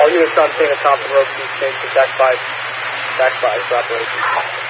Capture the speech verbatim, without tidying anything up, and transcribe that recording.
All units on ping atop the rope, please change to Jack five. Jack five for operations.